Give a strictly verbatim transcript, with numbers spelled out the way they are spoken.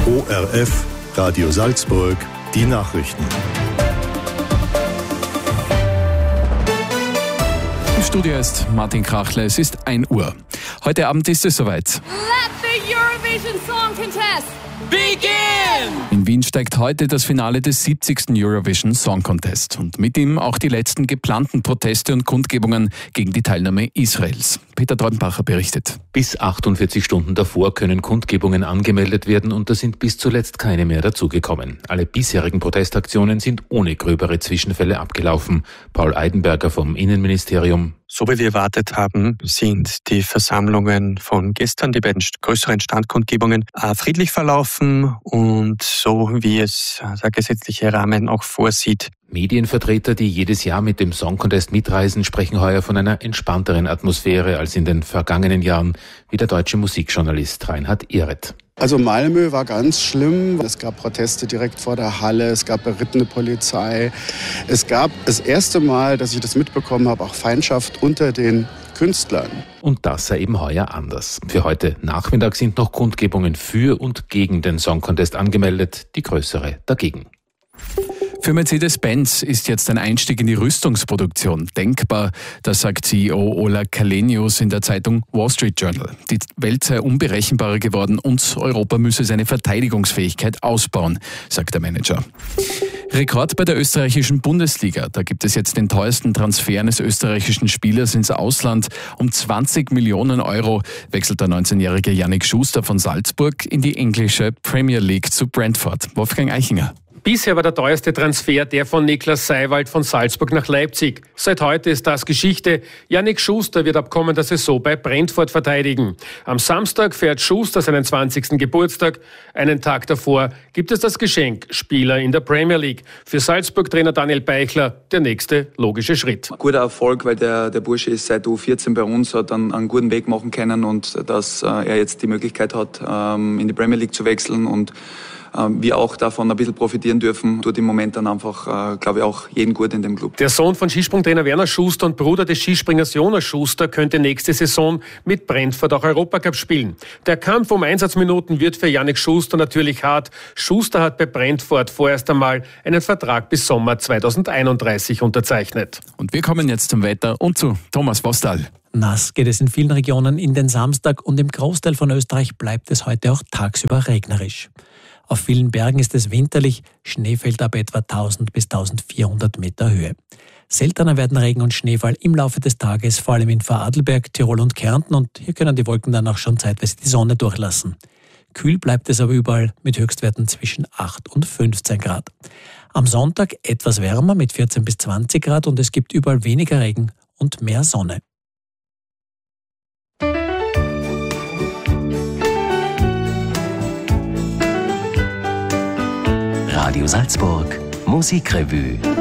O R F, Radio Salzburg, die Nachrichten. Im Studio ist Martin Krachler, es ist ein Uhr. Heute Abend ist es soweit. Let the Eurovision Song Contest begin! In Wien steigt heute das Finale des siebzigsten Eurovision Song Contest und mit ihm auch die letzten geplanten Proteste und Kundgebungen gegen die Teilnahme Israels. Peter Treudenbacher berichtet. Bis achtundvierzig Stunden davor können Kundgebungen angemeldet werden und da sind bis zuletzt keine mehr dazugekommen. Alle bisherigen Protestaktionen sind ohne gröbere Zwischenfälle abgelaufen. Paul Eidenberger vom Innenministerium. So wie wir erwartet haben, sind die Versammlungen von gestern, die beiden größeren Standkundgebungen, friedlich verlaufen und so wie es der gesetzliche Rahmen auch vorsieht. Medienvertreter, die jedes Jahr mit dem Song Contest mitreisen, sprechen heuer von einer entspannteren Atmosphäre als in den vergangenen Jahren, wie der deutsche Musikjournalist Reinhard Ehret. Also Malmö war ganz schlimm. Es gab Proteste direkt vor der Halle, es gab berittene Polizei. Es gab das erste Mal, dass ich das mitbekommen habe, auch Feindschaft unter den Künstlern. Und das sei eben heuer anders. Für heute Nachmittag sind noch Kundgebungen für und gegen den Song Contest angemeldet, die größere dagegen. Für Mercedes-Benz ist jetzt ein Einstieg in die Rüstungsproduktion denkbar. Das sagt C E O Ola Källenius in der Zeitung Wall Street Journal. Die Welt sei unberechenbarer geworden und Europa müsse seine Verteidigungsfähigkeit ausbauen, sagt der Manager. Rekord bei der österreichischen Bundesliga. Da gibt es jetzt den teuersten Transfer eines österreichischen Spielers ins Ausland. Um zwanzig Millionen Euro wechselt der neunzehnjährige Yannick Schuster von Salzburg in die englische Premier League zu Brentford. Wolfgang Eichinger. Bisher war der teuerste Transfer der von Niklas Seiwald von Salzburg nach Leipzig. Seit heute ist das Geschichte. Yannick Schuster wird ab kommender Saison bei Brentford verteidigen. Am Samstag feiert Schuster seinen zwanzigsten Geburtstag. Einen Tag davor gibt es das Geschenk, Spieler in der Premier League. Für Salzburg-Trainer Daniel Beichler der nächste logische Schritt. Guter Erfolg, weil der, der Bursche ist seit U vierzehn bei uns, hat einen, einen guten Weg machen können und dass äh, er jetzt die Möglichkeit hat, ähm, in die Premier League zu wechseln und wir auch davon ein bisschen profitieren dürfen, tut im Moment dann einfach, äh, glaube ich, auch jeden gut in dem Club. Der Sohn von Skisprungtrainer Werner Schuster und Bruder des Skispringers Jonas Schuster könnte nächste Saison mit Brentford auch Europacup spielen. Der Kampf um Einsatzminuten wird für Yannick Schuster natürlich hart. Schuster hat bei Brentford vorerst einmal einen Vertrag bis Sommer zweitausendeinunddreißig unterzeichnet. Und wir kommen jetzt zum Wetter und zu Thomas Vostal. Nass geht es in vielen Regionen in den Samstag und im Großteil von Österreich bleibt es heute auch tagsüber regnerisch. Auf vielen Bergen ist es winterlich, Schnee fällt ab etwa tausend bis eintausendvierhundert Meter Höhe. Seltener werden Regen und Schneefall im Laufe des Tages, vor allem in Vorarlberg, Tirol und Kärnten, und hier können die Wolken dann auch schon zeitweise die Sonne durchlassen. Kühl bleibt es aber überall mit Höchstwerten zwischen acht und fünfzehn Grad. Am Sonntag etwas wärmer mit vierzehn bis zwanzig Grad und es gibt überall weniger Regen und mehr Sonne. Radio Salzburg, Musikrevue.